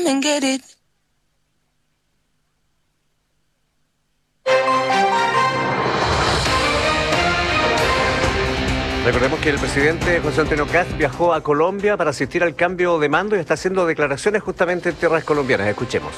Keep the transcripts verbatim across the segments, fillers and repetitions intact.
and get it. Recordemos que el presidente José Antonio Kast viajó a Colombia para asistir al cambio de mando y está haciendo declaraciones justamente en tierras colombianas. Escuchemos.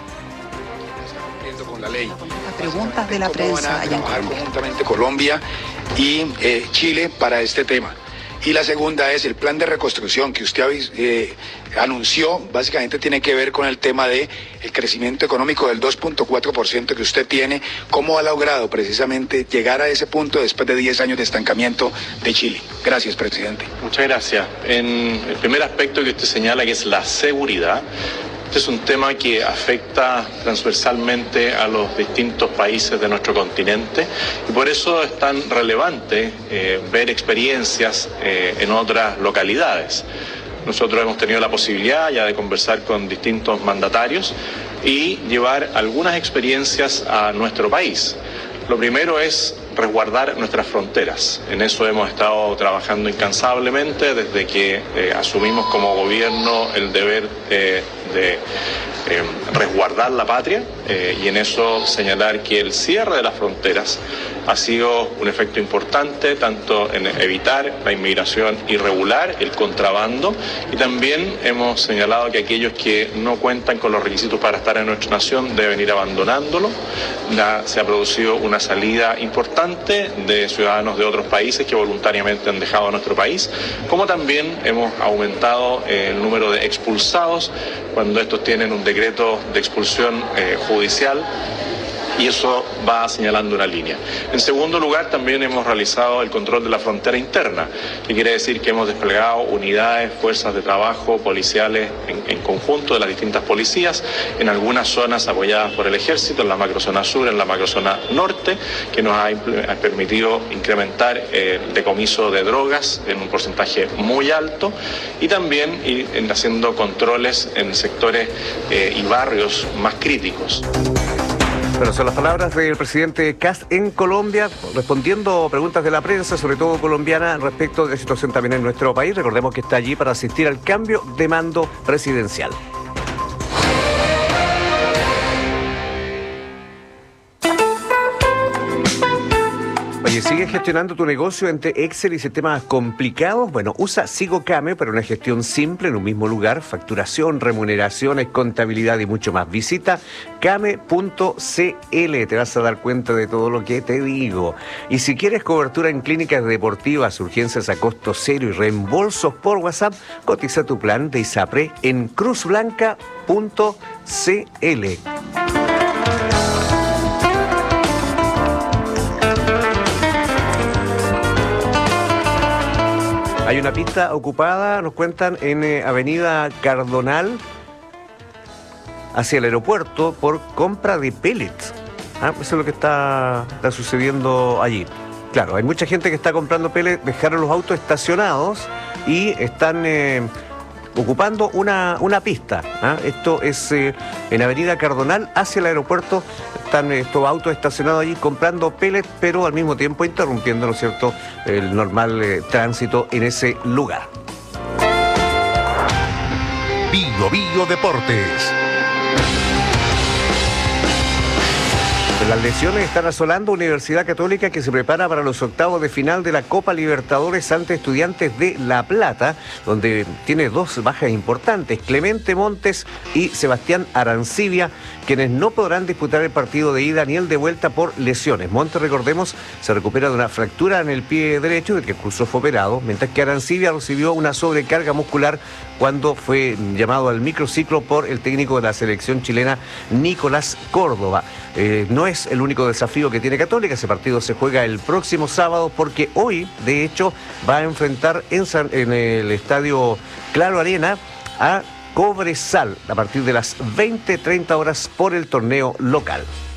Con la ley. Preguntas de la prensa allá en Colombia. Conjuntamente Colombia y eh, Chile para este tema. Y la segunda es el plan de reconstrucción que usted eh, anunció, básicamente tiene que ver con el tema de el crecimiento económico del dos punto cuatro por ciento que usted tiene. ¿Cómo ha logrado precisamente llegar a ese punto después de diez años de estancamiento de Chile? Gracias, presidente. Muchas gracias. En el primer aspecto que usted señala, que es la seguridad, este es un tema que afecta transversalmente a los distintos países de nuestro continente y por eso es tan relevante eh, ver experiencias eh, en otras localidades. Nosotros hemos tenido la posibilidad ya de conversar con distintos mandatarios y llevar algunas experiencias a nuestro país. Lo primero es resguardar nuestras fronteras. En eso hemos estado trabajando incansablemente desde que eh, asumimos como gobierno el deber eh, de eh, resguardar la patria eh, y en eso señalar que el cierre de las fronteras ha sido un efecto importante tanto en evitar la inmigración irregular, el contrabando, y también hemos señalado que aquellos que no cuentan con los requisitos para estar en nuestra nación deben ir abandonándolo. La, se ha producido una salida importante de ciudadanos de otros países que voluntariamente han dejado nuestro país, como también hemos aumentado eh, el número de expulsados cuando estos tienen un decreto de expulsión eh, judicial, y eso va señalando una línea. En segundo lugar, también hemos realizado el control de la frontera interna, que quiere decir que hemos desplegado unidades, fuerzas de trabajo policiales en, en conjunto de las distintas policías, en algunas zonas apoyadas por el ejército, en la macrozona sur, en la macrozona norte, que nos ha, ha permitido incrementar eh, el decomiso de drogas en un porcentaje muy alto y también ir en, haciendo controles en sectores eh, y barrios más críticos. Bueno, son las palabras del presidente Kast en Colombia, respondiendo preguntas de la prensa, sobre todo colombiana, respecto de la situación también en nuestro país. Recordemos que está allí para asistir al cambio de mando presidencial. Oye, ¿sigues gestionando tu negocio entre Excel y sistemas complicados? Bueno, usa SigoCame para una gestión simple en un mismo lugar, facturación, remuneraciones, contabilidad y mucho más. Visita came punto c l, te vas a dar cuenta de todo lo que te digo. Y si quieres cobertura en clínicas deportivas, urgencias a costo cero y reembolsos por WhatsApp, cotiza tu plan de ISAPRE en cruz blanca punto c l. Hay una pista ocupada, nos cuentan, en eh, Avenida Cardonal, hacia el aeropuerto, por compra de pellets. Ah, eso es lo que está, está sucediendo allí. Claro, hay mucha gente que está comprando pellets, dejaron los autos estacionados y están eh, ocupando una, una pista. ¿Ah? Esto es eh, en Avenida Cardonal, hacia el aeropuerto. Están estos autos estacionados allí comprando pellets, pero al mismo tiempo interrumpiendo, ¿no es cierto?, el normal eh, tránsito en ese lugar. Bio Bio Deportes. Las lesiones están asolando Universidad Católica, que se prepara para los octavos de final de la Copa Libertadores ante Estudiantes de La Plata, donde tiene dos bajas importantes, Clemente Montes y Sebastián Arancibia, quienes no podrán disputar el partido de ida ni el de vuelta por lesiones. Montes, recordemos, se recupera de una fractura en el pie derecho, de que incluso fue operado, mientras que Arancibia recibió una sobrecarga muscular cuando fue llamado al microciclo por el técnico de la selección chilena, Nicolás Córdoba. Eh, no es el único desafío que tiene Católica. Ese partido se juega el próximo sábado, porque hoy, de hecho, va a enfrentar en, San, en el estadio Claro Arena a Cobresal a partir de las veinte treinta horas por el torneo local.